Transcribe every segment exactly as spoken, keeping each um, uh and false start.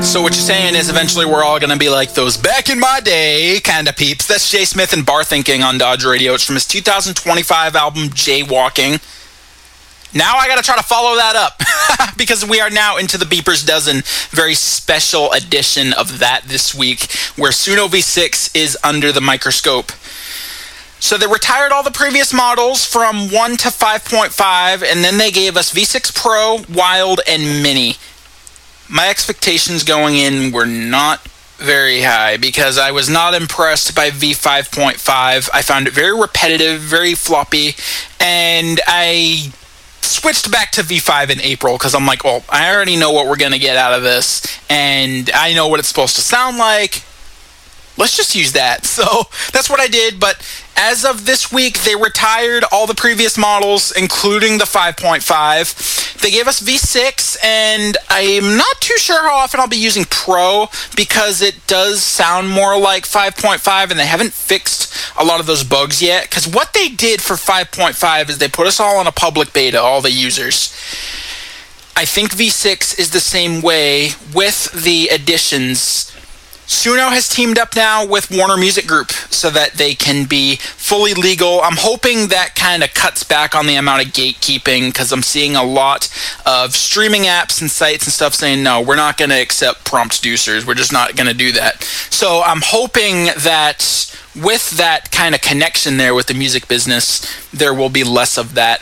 So what you're saying is eventually we're all going to be like those back in my day kind of peeps. That's Jay Smith and Bar Thinking on Dodge Radio. It's from his two thousand twenty-five album, Jaywalking. Now I got to try to follow that up because we are now into the Beepers Dozen, very special edition of that this week, where Suno V six is under the microscope. So they retired all the previous models from one to five point five, and then they gave us V six Pro, Wild, and Mini. My expectations going in were not very high because I was not impressed by V five point five. I found it very repetitive, very floppy, and I switched back to V five in April because I'm like, well, I already know what we're going to get out of this, and I know what it's supposed to sound like. Let's just use that. So that's what I did, but as of this week, they retired all the previous models, including the five point five. They gave us V six, and I'm not too sure how often I'll be using Pro because it does sound more like five point five, and they haven't fixed a lot of those bugs yet. Because what they did for five point five is they put us all on a public beta, all the users. I think V six is the same way with the additions. Suno has teamed up now with Warner Music Group so that they can be fully legal. I'm hoping that kind of cuts back on the amount of gatekeeping because I'm seeing a lot of streaming apps and sites and stuff saying, no, we're not going to accept prompt producers. We're just not going to do that. So I'm hoping that with that kind of connection there with the music business, there will be less of that.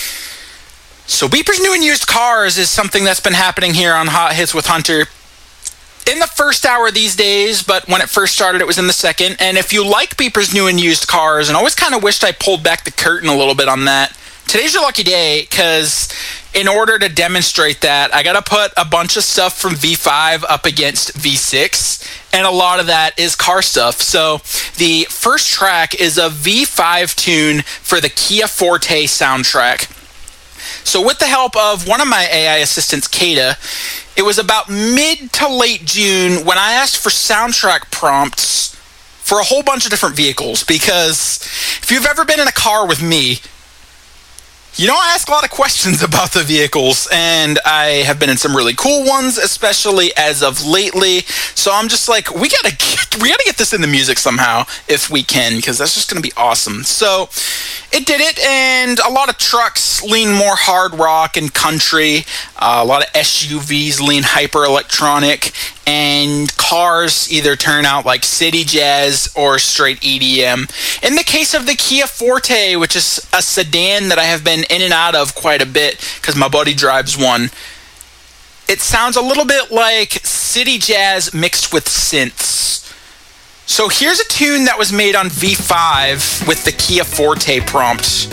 So Beepers New and Used Cars is something that's been happening here on Hot Hits with Hunter. In the first hour these days, but when it first started, it was in the second. And if you like Beepers New and Used Cars, and always kind of wished I pulled back the curtain a little bit on that, today's your lucky day, because in order to demonstrate that, I got to put a bunch of stuff from V five up against V six, and a lot of that is car stuff. So the first track is a V five tune for the Kia Forte soundtrack. So with the help of one of my A I assistants, Kata, it was about mid to late June when I asked for soundtrack prompts for a whole bunch of different vehicles, because if you've ever been in a car with me, you know I ask a lot of questions about the vehicles, and I have been in some really cool ones, especially as of lately. So I'm just like, we gotta get, we gotta get this in the music somehow if we can, because that's just gonna be awesome. So it did it, and a lot of trucks lean more hard rock and country. Uh, a lot of S U Vs lean hyper electronic, and cars either turn out like city jazz or straight E D M. In the case of the Kia Forte, which is a sedan that I have been in and out of quite a bit because my buddy drives one, it sounds a little bit like city jazz mixed with synths. So here's a tune that was made on V five with the Kia Forte prompt.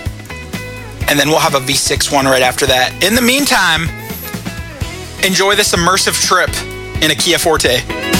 And then we'll have a V six one right after that. In the meantime, enjoy this immersive trip in a Kia Forte.